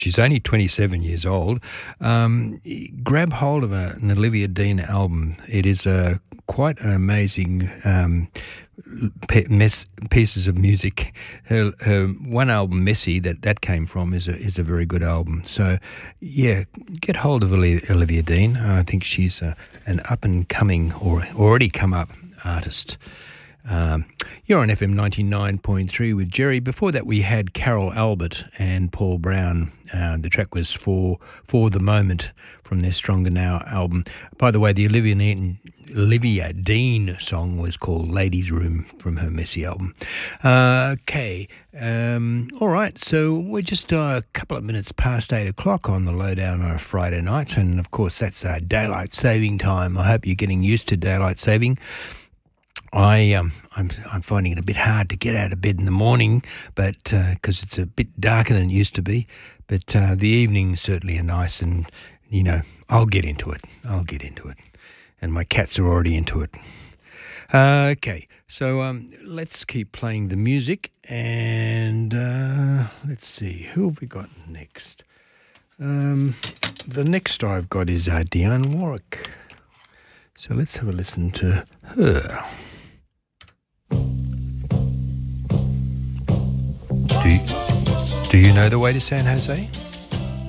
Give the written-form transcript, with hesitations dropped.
She's only 27 years old. Grab hold of an Olivia Dean album. It is quite an amazing pieces of music. Her one album, Messy, that came from, is a very good album. So, yeah, get hold of Olivia Dean. I think she's an up-and-coming or already come-up artist. You're on FM 99.3 with Jerry. Before that, we had Carol Albert and Paul Brown. The track was For the Moment from their Stronger Now album. By the way, the Olivia Dean song was called Ladies' Room from her Messy album. Okay. All right. So we're just a couple of minutes past 8 o'clock on the lowdown on a Friday night. And, of course, that's daylight saving time. I hope you're getting used to daylight saving. I'm finding it a bit hard to get out of bed in the morning, but because it's a bit darker than it used to be. But the evenings certainly are nice, and I'll get into it. And my cats are already into it. Okay, so let's keep playing the music, and let's see, who have we got next? The next I've got is Dionne Warwick. So let's have a listen to her. Do you know the way to San Jose?